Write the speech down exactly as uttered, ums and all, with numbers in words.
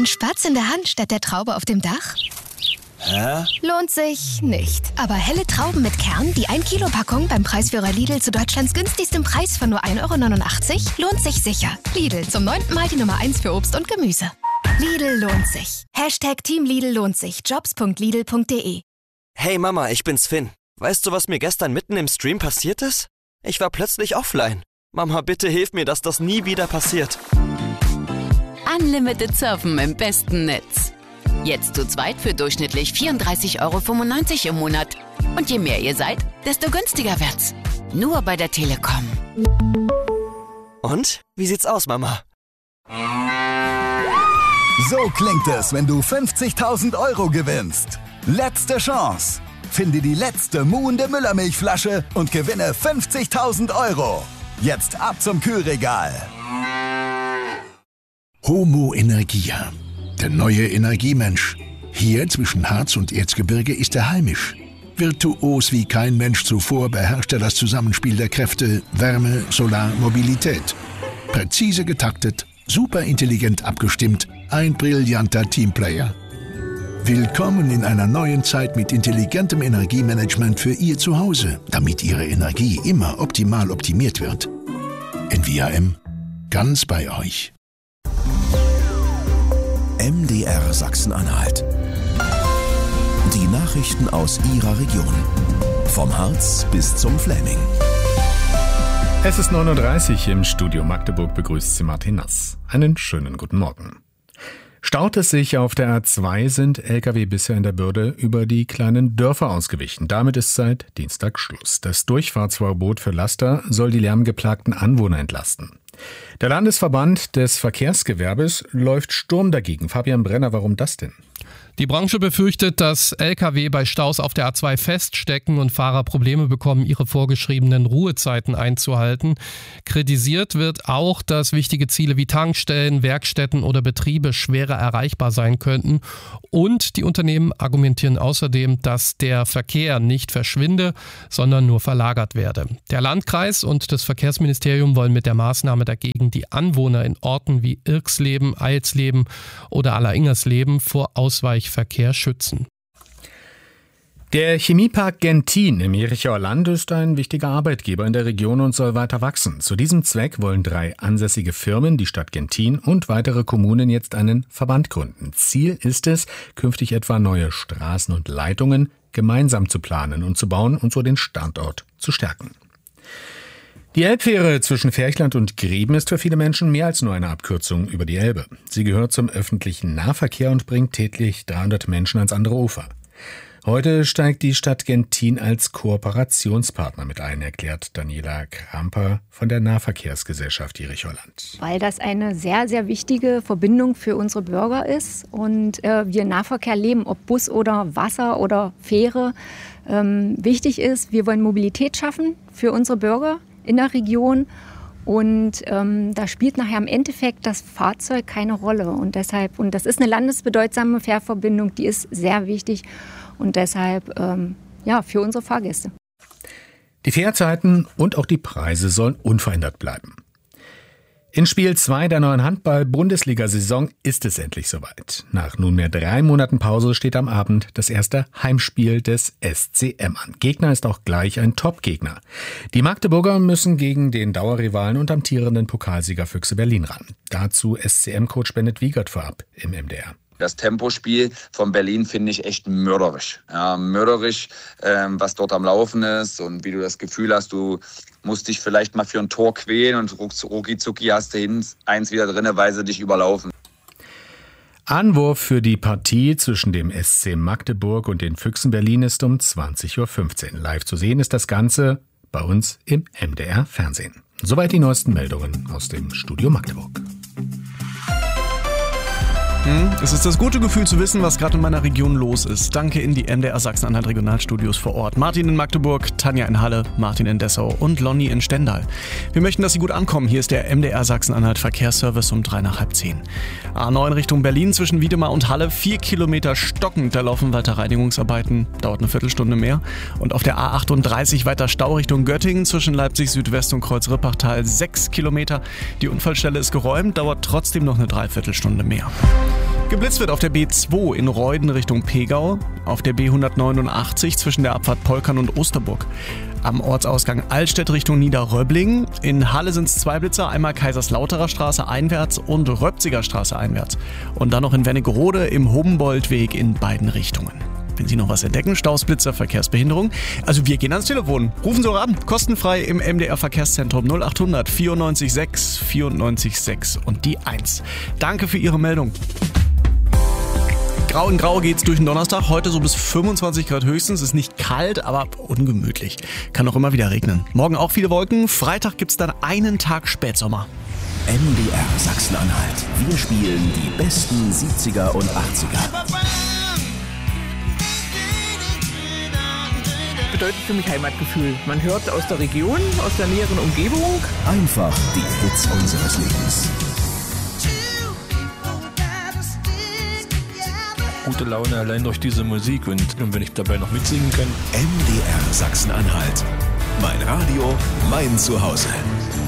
Ein Spatz in der Hand statt der Traube auf dem Dach? Hä? Lohnt sich nicht. Aber helle Trauben mit Kern, die ein Kilo Packung beim Preisführer Lidl zu Deutschlands günstigstem Preis von nur ein Euro neunundachtzig, lohnt sich sicher. Lidl, zum neunten Mal die Nummer eins für Obst und Gemüse. Lidl lohnt sich. Hashtag Team Lidl lohnt sich. Jobs punkt lidl punkt de. Hey Mama, ich bin's Finn. Weißt du, was mir gestern mitten im Stream passiert ist? Ich war plötzlich offline. Mama, bitte hilf mir, dass das nie wieder passiert. Unlimited Surfen im besten Netz. Jetzt zu zweit für durchschnittlich vierunddreißig Euro fünfundneunzig im Monat. Und je mehr ihr seid, desto günstiger wird's. Nur bei der Telekom. Und? Wie sieht's aus, Mama? So klingt es, wenn du fünfzigtausend Euro gewinnst. Letzte Chance. Finde die letzte muhende Müllermilchflasche und gewinne fünfzigtausend Euro. Jetzt ab zum Kühlregal. Homo Energia, der neue Energiemensch. Hier zwischen Harz und Erzgebirge ist er heimisch. Virtuos wie kein Mensch zuvor beherrscht er das Zusammenspiel der Kräfte Wärme, Solar, Mobilität. Präzise getaktet, superintelligent abgestimmt, ein brillanter Teamplayer. Willkommen in einer neuen Zeit mit intelligentem Energiemanagement für Ihr Zuhause, damit Ihre Energie immer optimal optimiert wird. N V A M, ganz bei euch. M D R Sachsen-Anhalt. Die Nachrichten aus Ihrer Region. Vom Harz bis zum Fläming. Es ist neun Uhr dreißig, im Studio Magdeburg begrüßt Sie Martin Nass. Einen schönen guten Morgen. Staut es sich auf der A zwei, sind L K W bisher in der Bürde über die kleinen Dörfer ausgewichen. Damit ist seit Dienstag Schluss. Das Durchfahrtsverbot für Laster soll die lärmgeplagten Anwohner entlasten. Der Landesverband des Verkehrsgewerbes läuft Sturm dagegen. Fabian Brenner, warum das denn? Die Branche befürchtet, dass L K W bei Staus auf der A zwei feststecken und Fahrer Probleme bekommen, ihre vorgeschriebenen Ruhezeiten einzuhalten. Kritisiert wird auch, dass wichtige Ziele wie Tankstellen, Werkstätten oder Betriebe schwerer erreichbar sein könnten. Und die Unternehmen argumentieren außerdem, dass der Verkehr nicht verschwinde, sondern nur verlagert werde. Der Landkreis und das Verkehrsministerium wollen mit der Maßnahme dagegen die Anwohner in Orten wie Irksleben, Eilsleben oder Alleringers-Leben vor Ausweichverkehr schützen. Der Chemiepark Gentin im Jerichower Land ist ein wichtiger Arbeitgeber in der Region und soll weiter wachsen. Zu diesem Zweck wollen drei ansässige Firmen, die Stadt Gentin und weitere Kommunen jetzt einen Verband gründen. Ziel ist es, künftig etwa neue Straßen und Leitungen gemeinsam zu planen und zu bauen und so den Standort zu stärken. Die Elbfähre zwischen Ferchland und Grieben ist für viele Menschen mehr als nur eine Abkürzung über die Elbe. Sie gehört zum öffentlichen Nahverkehr und bringt täglich dreihundert Menschen ans andere Ufer. Heute steigt die Stadt Gentin als Kooperationspartner mit ein, erklärt Daniela Kramper von der Nahverkehrsgesellschaft Jerichower Land. Weil das eine sehr, sehr wichtige Verbindung für unsere Bürger ist und äh, wir Nahverkehr leben, ob Bus oder Wasser oder Fähre. Ähm, wichtig ist, wir wollen Mobilität schaffen für unsere Bürger in der Region und ähm, da spielt nachher im Endeffekt das Fahrzeug keine Rolle und deshalb, und das ist eine landesbedeutsame Fährverbindung, die ist sehr wichtig und deshalb ähm, ja für unsere Fahrgäste. Die Fährzeiten und auch die Preise sollen unverändert bleiben. In Spiel zwei der neuen Handball-Bundesliga-Saison ist es endlich soweit. Nach nunmehr drei Monaten Pause steht am Abend das erste Heimspiel des S C M an. Gegner ist auch gleich ein Top-Gegner. Die Magdeburger müssen gegen den Dauerrivalen und amtierenden Pokalsieger Füchse Berlin ran. Dazu S C M-Coach Bennett Wiegert vorab im M D R. Das Tempospiel von Berlin finde ich echt mörderisch. Ja, mörderisch, ähm, was dort am Laufen ist und wie du das Gefühl hast, du musst dich vielleicht mal für ein Tor quälen und rucki zucki hast du hin, eins wieder drin, weil sie dich überlaufen. Anwurf für die Partie zwischen dem S C Magdeburg und den Füchsen Berlin ist um zwanzig Uhr fünfzehn. Live zu sehen ist das Ganze bei uns im M D R Fernsehen. Soweit die neuesten Meldungen aus dem Studio Magdeburg. Es ist das gute Gefühl zu wissen, was gerade in meiner Region los ist. Danke in die M D R Sachsen-Anhalt Regionalstudios vor Ort. Martin in Magdeburg, Tanja in Halle, Martin in Dessau und Lonny in Stendal. Wir möchten, dass Sie gut ankommen. Hier ist der M D R Sachsen-Anhalt Verkehrsservice um drei nach halb zehn. A neun Richtung Berlin zwischen Wiedemar und Halle, vier Kilometer stockend. Da laufen weiter Reinigungsarbeiten, dauert eine Viertelstunde mehr. Und auf der A achtunddreißig weiter Stau Richtung Göttingen zwischen Leipzig Südwest und Kreuz-Rippachtal, sechs Kilometer. Die Unfallstelle ist geräumt, dauert trotzdem noch eine Dreiviertelstunde mehr. Geblitzt wird auf der B zwei in Reuden Richtung Pegau, auf der B hundertneunundachtzig zwischen der Abfahrt Polkern und Osterburg. Am Ortsausgang Altstedt Richtung Niederröbling. In Halle sind es zwei Blitzer, einmal Kaiserslauterer Straße einwärts und Röpziger Straße einwärts. Und dann noch in Wernigerode im Humboldtweg in beiden Richtungen. Wenn Sie noch was entdecken, Staus, Blitzer, Verkehrsbehinderung, also wir gehen ans Telefon. Rufen Sie doch an, kostenfrei im M D R Verkehrszentrum null acht hundert vierundneunzig sechs vierundneunzig sechs und die eins. Danke für Ihre Meldung. Grau in Grau geht's durch den Donnerstag. Heute so bis fünfundzwanzig Grad höchstens. Ist nicht kalt, aber ungemütlich. Kann auch immer wieder regnen. Morgen auch viele Wolken. Freitag gibt's dann einen Tag Spätsommer. M D R Sachsen-Anhalt. Wir spielen die besten siebziger und achtziger. Bedeutet für mich Heimatgefühl. Man hört aus der Region, aus der näheren Umgebung. Einfach die Hits unseres Lebens. Gute Laune allein durch diese Musik und, und wenn ich dabei noch mitsingen kann. M D R Sachsen-Anhalt. Mein Radio, mein Zuhause.